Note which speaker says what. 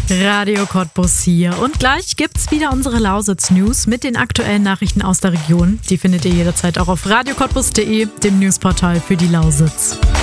Speaker 1: Radio Cottbus hier. Und gleich gibt's wieder unsere Lausitz-News mit den aktuellen Nachrichten aus der Region. Die findet ihr jederzeit auch auf radiocottbus.de, dem Newsportal für die Lausitz.